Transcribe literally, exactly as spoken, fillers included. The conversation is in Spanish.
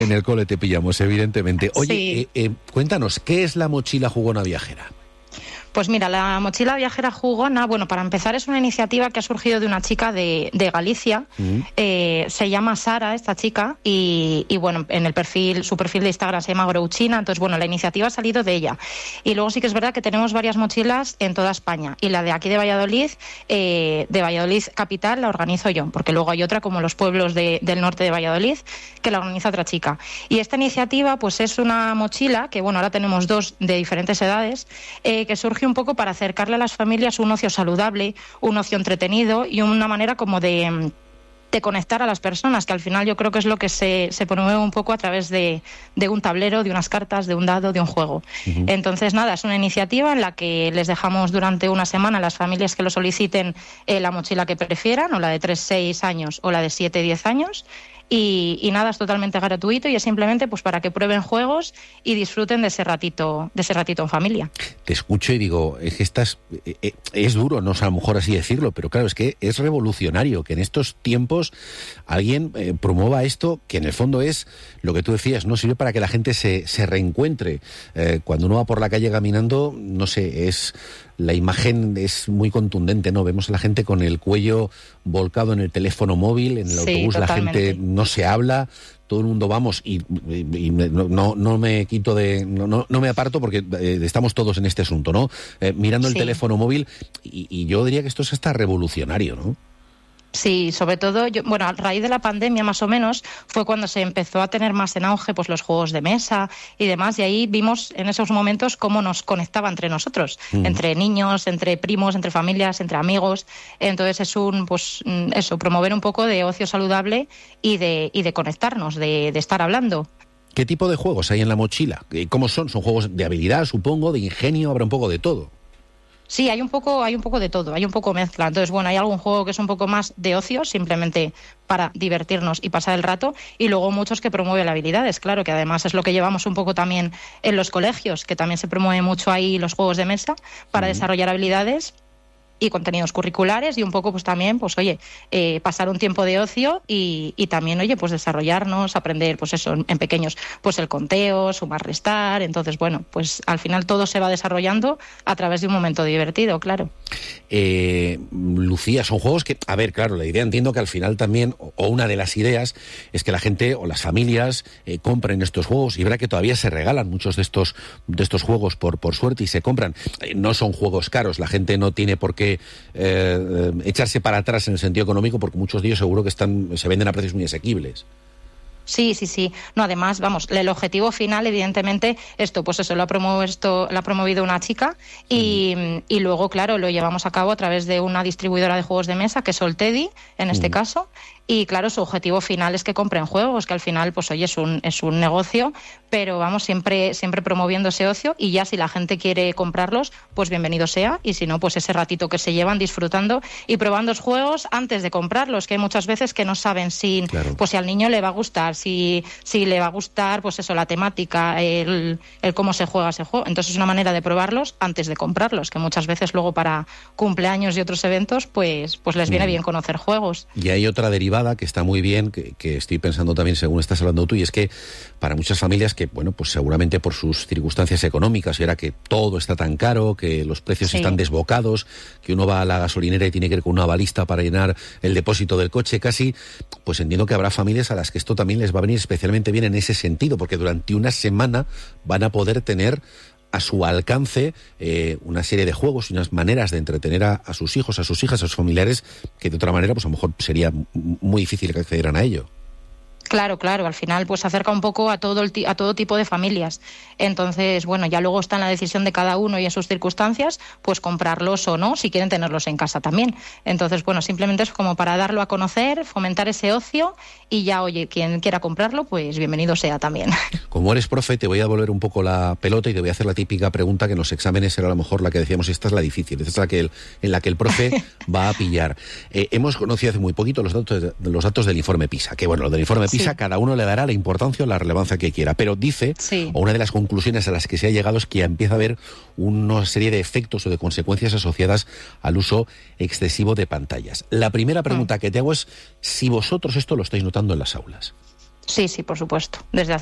En el cole te pillamos, evidentemente. Oye, Sí. eh, eh, cuéntanos, ¿qué es la mochila jugona viajera? Pues mira, la mochila viajera jugona, bueno, para empezar es una iniciativa que ha surgido de una chica de, de Galicia, Mm. eh, se llama Sara, esta chica, y, y bueno, en el perfil, su perfil de Instagram se llama Grouchina, entonces bueno, la iniciativa ha salido de ella. Y luego sí que es verdad que tenemos varias mochilas en toda España, y la de aquí de Valladolid, eh, de Valladolid capital, la organizo yo, porque luego hay otra como los pueblos de, del norte de Valladolid, que la organiza otra chica. Y esta iniciativa pues es una mochila, que bueno, ahora tenemos dos de diferentes edades, eh, que surge un poco para acercarle a las familias un ocio saludable, un ocio entretenido y una manera como de, de conectar a las personas, que al final yo creo que es lo que se, se promueve un poco a través de, de un tablero, de unas cartas, de un dado, de un juego. Uh-huh. Entonces, nada, es una iniciativa en la que les dejamos durante una semana a las familias que lo soliciten eh, la mochila que prefieran, o la de tres seis años o la de siete diez años. Y, y nada, es totalmente gratuito y es simplemente pues para que prueben juegos y disfruten de ese ratito, de ese ratito en familia. Te escucho y digo, es que estás, eh, es duro, no sé, a lo mejor así decirlo, pero claro, es que es revolucionario que en estos tiempos alguien eh, promueva esto, que en el fondo es lo que tú decías, no sirve para que la gente se, se reencuentre. Eh, cuando uno va por la calle caminando, no sé, es... La imagen es muy contundente, ¿no? Vemos a la gente con el cuello volcado en el teléfono móvil, en el sí, autobús totalmente. La gente no se habla, todo el mundo vamos y, y, y no, no me quito de... No, no, no me aparto porque eh, estamos todos en este asunto, ¿no? Eh, mirando el sí. teléfono móvil y, y yo diría que esto es hasta revolucionario, ¿no? Sí, sobre todo, yo, bueno, a raíz de la pandemia más o menos fue cuando se empezó a tener más en auge pues los juegos de mesa y demás, y ahí vimos en esos momentos cómo nos conectaba entre nosotros, mm. entre niños, entre primos, entre familias, entre amigos. Entonces es un, pues eso, promover un poco de ocio saludable y de, y de conectarnos, de, de estar hablando. ¿Qué tipo de juegos hay en la mochila? ¿Cómo son? ¿Son juegos de habilidad, supongo, de ingenio? Habrá un poco de todo. Sí, hay un poco, hay un poco de todo, hay un poco mezcla. Entonces, bueno, hay algún juego que es un poco más de ocio, simplemente para divertirnos y pasar el rato, y luego muchos que promueven habilidades, claro, que además es lo que llevamos un poco también en los colegios, que también se promueve mucho ahí los juegos de mesa para uh-huh. desarrollar habilidades y contenidos curriculares y un poco pues también pues oye eh, pasar un tiempo de ocio y, y también oye pues desarrollarnos, aprender pues eso en, en pequeños pues el conteo, sumar, restar. Entonces bueno, pues al final todo se va desarrollando a través de un momento divertido, claro. Eh, Lucía, son juegos que, a ver, claro, la idea entiendo que al final también, o una de las ideas es que la gente o las familias eh, compren estos juegos, y verá que todavía se regalan muchos de estos de estos juegos por, por suerte y se compran. Eh, no son juegos caros, la gente no tiene por qué Eh, echarse para atrás en el sentido económico, porque muchos de ellos seguro que están se venden a precios muy asequibles. Sí, sí, sí. No, además, vamos, el objetivo final, evidentemente, esto, pues eso, lo ha promovido, esto, lo ha promovido una chica y, uh-huh. y luego, claro, lo llevamos a cabo a través de una distribuidora de juegos de mesa, que es Soltedi, en este uh-huh. caso. Y claro, su objetivo final es que compren juegos, que al final, pues oye, es un, es un negocio, pero vamos, siempre, siempre promoviendo ese ocio, y ya si la gente quiere comprarlos, pues bienvenido sea, y si no, pues ese ratito que se llevan disfrutando y probando los juegos antes de comprarlos, que hay muchas veces que no saben si, claro. pues si al niño le va a gustar, si, si le va a gustar, pues eso, la temática, el, el cómo se juega ese juego. Entonces es una manera de probarlos antes de comprarlos, que muchas veces luego para cumpleaños y otros eventos, pues, pues les viene mm. bien conocer juegos. Y hay otra derivada que está muy bien, que, que estoy pensando también según estás hablando tú, y es que para muchas familias que, bueno, pues seguramente por sus circunstancias económicas, y ahora que todo está tan caro, que los precios sí. están desbocados, que uno va a la gasolinera y tiene que ir con una balista para llenar el depósito del coche casi, pues entiendo que habrá familias a las que esto también les va a venir especialmente bien en ese sentido, porque durante una semana van a poder tener a su alcance eh, una serie de juegos y unas maneras de entretener a, a sus hijos, a sus hijas, a sus familiares, que de otra manera pues a lo mejor sería muy difícil que accedieran a ello. Claro, claro, al final pues acerca un poco a todo el a todo tipo de familias. Entonces, bueno, ya luego está en la decisión de cada uno y en sus circunstancias, pues comprarlos o no, si quieren tenerlos en casa también. Entonces, bueno, simplemente es como para darlo a conocer, fomentar ese ocio, y ya, oye, quien quiera comprarlo, pues bienvenido sea también. Como eres profe, te voy a devolver un poco la pelota y te voy a hacer la típica pregunta que en los exámenes era a lo mejor la que decíamos, esta es la difícil, esta es la que el, en la que el profe va a pillar. Eh, hemos conocido hace muy poquito los datos, los datos del informe PISA, que bueno, lo del informe PISA, sí. cada uno le dará la importancia o la relevancia que quiera, pero dice, sí. o una de las conclusiones a las que se ha llegado es que empieza a haber una serie de efectos o de consecuencias asociadas al uso excesivo de pantallas. La primera pregunta mm. que te hago es si vosotros esto lo estáis notando en las aulas. Sí, sí, por supuesto. Desde